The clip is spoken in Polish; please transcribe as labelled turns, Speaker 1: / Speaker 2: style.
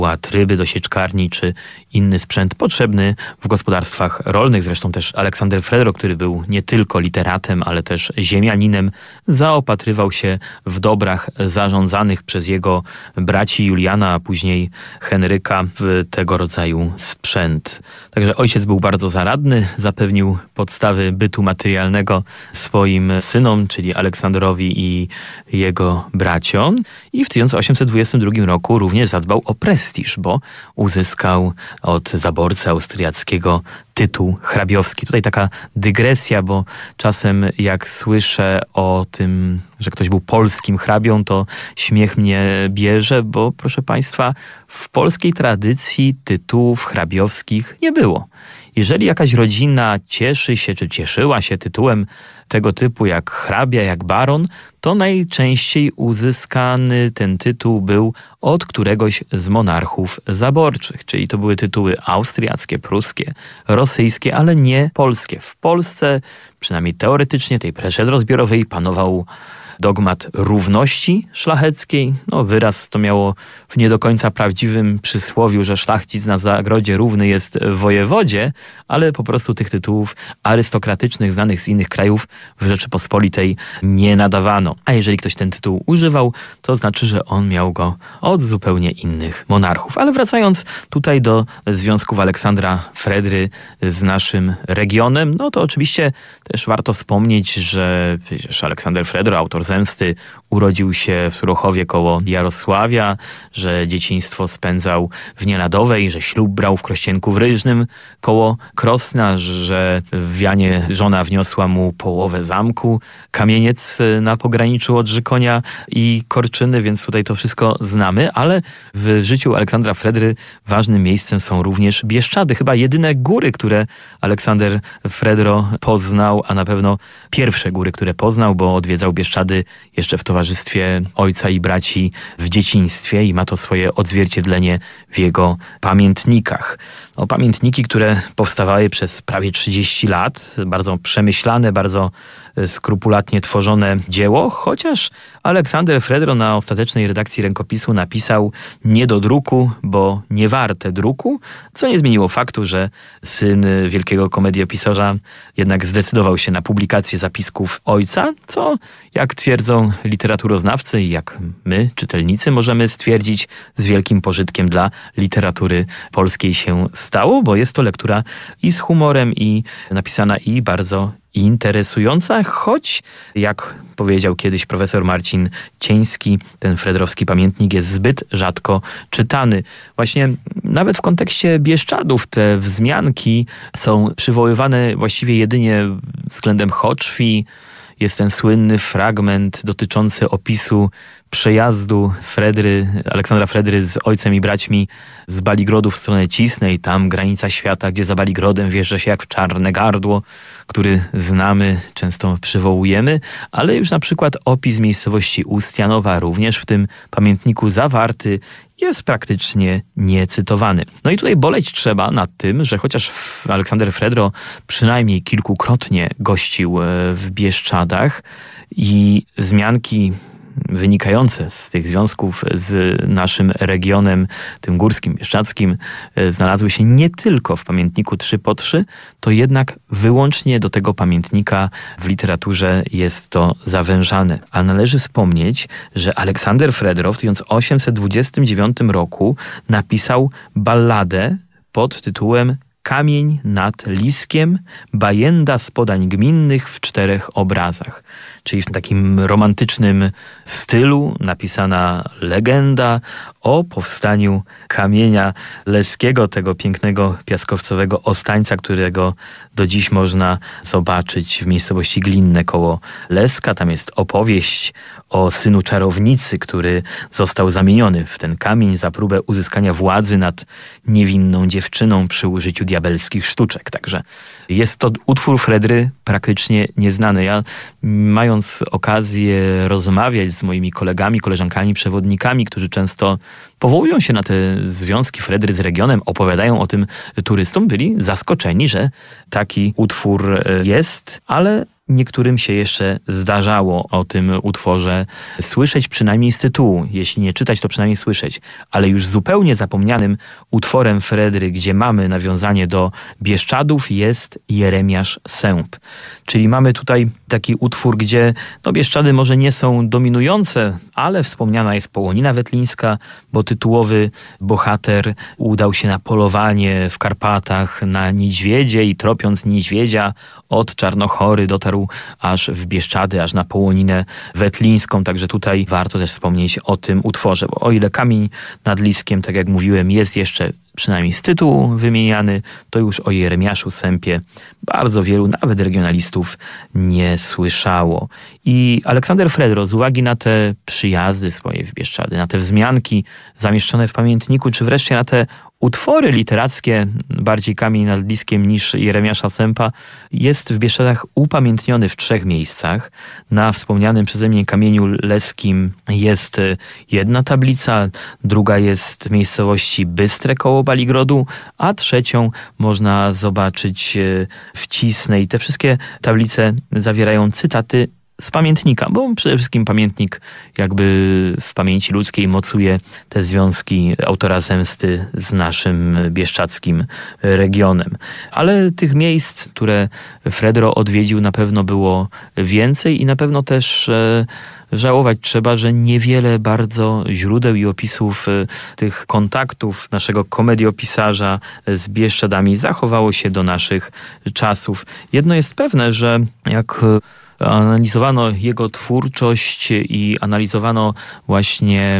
Speaker 1: ryby do sieczkarni czy inny sprzęt potrzebny w gospodarstwach rolnych. Zresztą też Aleksander Fredro, który był nie tylko literatem, ale też ziemianinem, zaopatrywał się w dobrach zarządzanych przez jego braci Juliana, a później Henryka w tego rodzaju sprzęt. Także ojciec był bardzo zaradny, zapewnił podstawy bytu materialnego swoim synom, czyli Aleksandrowi i jego braciom. I w 1822 roku również zadbał o prestiż, bo uzyskał od zaborcy austriackiego tytuł hrabiowski. Tutaj taka dygresja, bo czasem jak słyszę o tym, że ktoś był polskim hrabią, to śmiech mnie bierze, bo proszę Państwa, w polskiej tradycji tytułów hrabiowskich nie było. Jeżeli jakaś rodzina cieszy się, czy cieszyła się tytułem tego typu jak hrabia, jak baron, to najczęściej uzyskany ten tytuł był od któregoś z monarchów zaborczych. Czyli to były tytuły austriackie, pruskie, rosyjskie, ale nie polskie. W Polsce, przynajmniej teoretycznie, tej przedrozbiorowej panował dogmat równości szlacheckiej. Wyraz to miało w nie do końca prawdziwym przysłowiu, że szlachcic na zagrodzie równy jest wojewodzie, ale po prostu tych tytułów arystokratycznych, znanych z innych krajów w Rzeczypospolitej nie nadawano. A jeżeli ktoś ten tytuł używał, to znaczy, że on miał go od zupełnie innych monarchów. Ale wracając tutaj do związków Aleksandra Fredry z naszym regionem, to oczywiście też warto wspomnieć, że przecież Aleksander Fredro, autor Zemsty, urodził się w Surochowie koło Jarosławia, że dzieciństwo spędzał w Nienadowej, że ślub brał w Krościenku w Ryżnym koło Krosna, że w Wianie żona wniosła mu połowę zamku, kamieniec na pograniczu Odrzykonia i Korczyny, więc tutaj to wszystko znamy, ale w życiu Aleksandra Fredry ważnym miejscem są również Bieszczady. Chyba jedyne góry, które Aleksander Fredro poznał, a na pewno pierwsze góry, które poznał, bo odwiedzał Bieszczady jeszcze w towarzystwie ojca i braci w dzieciństwie i ma to swoje odzwierciedlenie w jego pamiętnikach. Pamiętniki, które powstawały przez prawie 30 lat, bardzo przemyślane, bardzo skrupulatnie tworzone dzieło, chociaż Aleksander Fredro na ostatecznej redakcji rękopisu napisał nie do druku, bo nie warte druku, co nie zmieniło faktu, że syn wielkiego komediopisarza jednak zdecydował się na publikację zapisków ojca, co jak twierdzą literaturoznawcy i jak my, czytelnicy, możemy stwierdzić, z wielkim pożytkiem dla literatury polskiej się stało, bo jest to lektura i z humorem, i napisana, i bardzo interesująca, choć, jak powiedział kiedyś profesor Marcin Cieński, ten fredrowski pamiętnik jest zbyt rzadko czytany. Właśnie nawet w kontekście Bieszczadów te wzmianki są przywoływane właściwie jedynie względem Choćwi. Jest ten słynny fragment dotyczący opisu przejazdu Aleksandra Fredry z ojcem i braćmi z Baligrodu w stronę Cisnej, tam granica świata, gdzie za Baligrodem wjeżdża się jak w czarne gardło, który znamy, często przywołujemy, ale już na przykład opis miejscowości Ustianowa również w tym pamiętniku zawarty jest praktycznie niecytowany. I tutaj boleć trzeba nad tym, że chociaż Aleksander Fredro przynajmniej kilkukrotnie gościł w Bieszczadach i wzmianki wynikające z tych związków z naszym regionem, tym górskim, bieszczadzkim, znalazły się nie tylko w pamiętniku 3x3, to jednak wyłącznie do tego pamiętnika w literaturze jest to zawężane. A należy wspomnieć, że Aleksander Fredro w 1829 roku napisał balladę pod tytułem Kamień nad Liskiem, bajenda z podań gminnych w 4 obrazach. Czyli w takim romantycznym stylu napisana legenda o powstaniu kamienia leskiego, tego pięknego piaskowcowego ostańca, którego do dziś można zobaczyć w miejscowości Glinne koło Leska. Tam jest opowieść o synu czarownicy, który został zamieniony w ten kamień za próbę uzyskania władzy nad niewinną dziewczyną przy użyciu diabelskich sztuczek. Także jest to utwór Fredry praktycznie nieznany. Ja, mając okazję rozmawiać z moimi kolegami, koleżankami, przewodnikami, którzy często powołują się na te związki Fredry z regionem, opowiadają o tym turystom, byli zaskoczeni, że taki utwór jest, ale niektórym się jeszcze zdarzało o tym utworze słyszeć, przynajmniej z tytułu. Jeśli nie czytać, to przynajmniej słyszeć. Ale już zupełnie zapomnianym utworem Fredry, gdzie mamy nawiązanie do Bieszczadów, jest Jeremiasz Sęp. Czyli mamy tutaj taki utwór, gdzie Bieszczady może nie są dominujące, ale wspomniana jest Połonina Wetlińska, bo tytułowy bohater udał się na polowanie w Karpatach na niedźwiedzie i tropiąc niedźwiedzia od Czarnochory dotarł aż w Bieszczady, aż na Połoninę Wetlińską. Także tutaj warto też wspomnieć o tym utworze, bo o ile Kamień nad Liskiem, tak jak mówiłem, jest jeszcze przynajmniej z tytułu wymieniany, to już o Jeremiaszu Sępie bardzo wielu, nawet regionalistów, nie słyszało. I Aleksander Fredro z uwagi na te przyjazdy swoje w Bieszczady, na te wzmianki zamieszczone w pamiętniku, czy wreszcie na te utwory literackie, bardziej Kamień nad Liskiem niż Jeremiasza Sępa, jest w Bieszczadach upamiętniony w 3 miejscach. Na wspomnianym przeze mnie Kamieniu Leskim jest jedna tablica, druga jest w miejscowości Bystre koło Baligrodu, a trzecią można zobaczyć w Cisnej. Te wszystkie tablice zawierają cytaty z pamiętnika, bo przede wszystkim pamiętnik jakby w pamięci ludzkiej mocuje te związki autora Zemsty z naszym bieszczadzkim regionem. Ale tych miejsc, które Fredro odwiedził, na pewno było więcej i na pewno też żałować trzeba, że niewiele bardzo źródeł i opisów tych kontaktów naszego komediopisarza z Bieszczadami zachowało się do naszych czasów. Jedno jest pewne, że jak analizowano jego twórczość i analizowano właśnie